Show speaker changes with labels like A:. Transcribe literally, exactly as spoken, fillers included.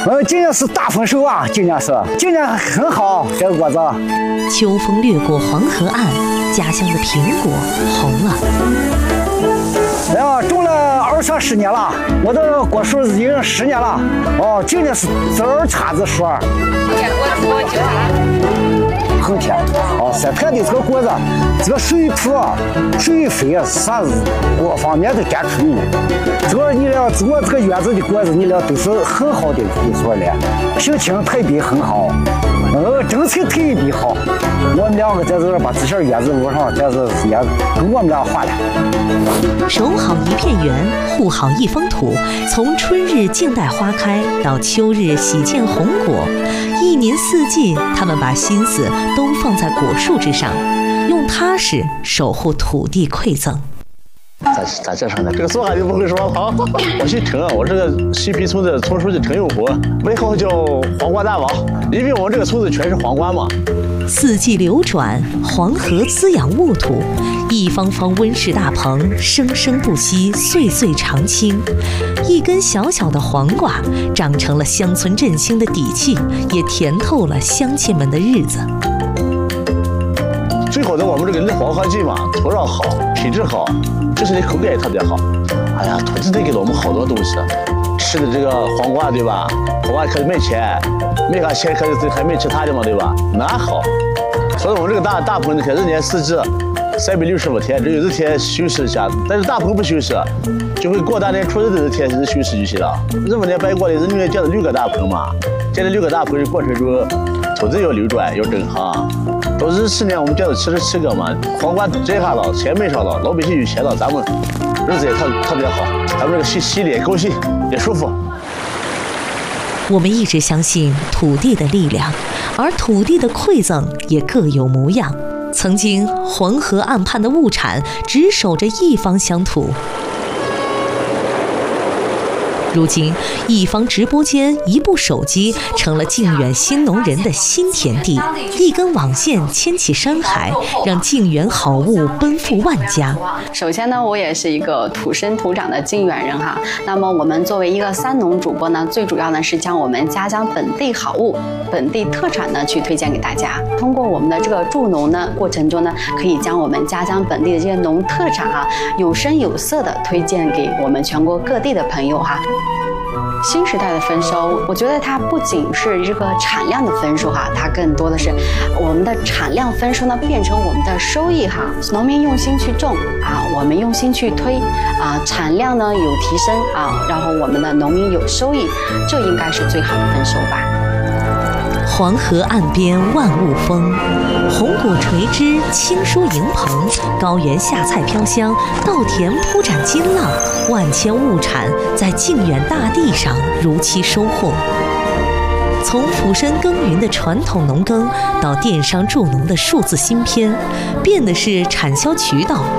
A: 呃，今年是大丰收啊，今年是，今年很好，这个果子。
B: 秋风掠过黄河岸，家乡的苹果红了。
A: 哎呀，种了二三十年了，我的果树已经十年了。哦，今年是籽儿叉子树。我我就后天，哦，三天的这个果子，这个水土、水肥啥子各方面都占出你。这个你俩，我这个院子的果子，你俩都是很好的不错了，心情特别很好，呃，政策特别好。我们两个在这把这些院子路上，这是也跟我们俩画的。
B: 守好一片园，护好一方土，从春日静待花开到秋日喜见红果，一年四季，他们把心思都放在果树之上，用踏实守护土地馈赠。
C: 咋咋介绍呢？这个说话就不会说了。我姓陈，我是个西皮村的村书记陈永福，外号叫黄瓜大王，因为我们这个村子全是黄瓜嘛。
B: 四季流转，黄河滋养沃土，一方方温室大棚生生不息，岁岁常青。一根小小的黄瓜，长成了乡村振兴的底气，也甜透了乡亲们的日子。
C: 最好的我们这个黄河季嘛，土壤好，品质好，就是你口感也特别好。哎呀，土地得给了我们好多东西，吃的这个黄瓜对吧？黄瓜可以卖钱，卖下钱可以还卖其他的嘛对吧？那好，所以我们这个大大棚，你看一年四季，三百六十五天，只有一天休息一下，但是大棚不休息，就会过大年初一的这天是休息就行了。这么年白过的，人家建了六个大棚嘛，建了六个大棚的过程中，土地要流转，要整行。到日十年我们建了七十七个嘛，黄瓜摘下了，钱卖上了，老百姓有钱了，咱们日子也特特别好，咱们这个心心里也高兴，也舒服。
B: 我们一直相信土地的力量，而土地的馈赠也各有模样。曾经黄河岸畔的物产只守着一方乡土，如今一方直播间，一部手机，成了靖远新农人的新田地。一根网线牵起山海，让靖远好物奔赴万家。
D: 首先呢，我也是一个土生土长的靖远人哈。那么我们作为一个三农主播呢，最主要呢是将我们家乡本地好物、本地特产呢去推荐给大家。通过我们的这个助农呢过程中呢，可以将我们家乡本地的这些农特产哈，有声有色的推荐给我们全国各地的朋友哈。新时代的丰收，我觉得它不仅是这个产量的丰收哈，它更多的是我们的产量丰收呢变成我们的收益哈。农民用心去种啊，我们用心去推啊，产量呢有提升啊，然后我们的农民有收益，这应该是最好的丰收吧。
B: 黄河岸边万物丰，红果垂枝，青疏迎蓬，高原下菜飘香，稻田铺展金浪，万千物产在靖远大地上如期收获。从俯身耕耘的传统农耕，到电商助农的数字新篇，变的是产销渠道，